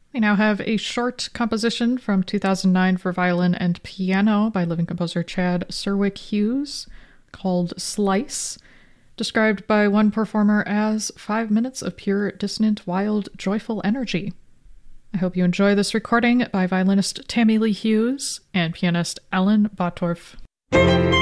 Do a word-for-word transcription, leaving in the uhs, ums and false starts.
We now have a short composition from two thousand nine for violin and piano by living composer Chad Serwick Hughes called Slice, described by one performer as five minutes of pure, dissonant, wild, joyful energy. I hope you enjoy this recording by violinist Tammy Lee Hughes and pianist Ellen Bottorff.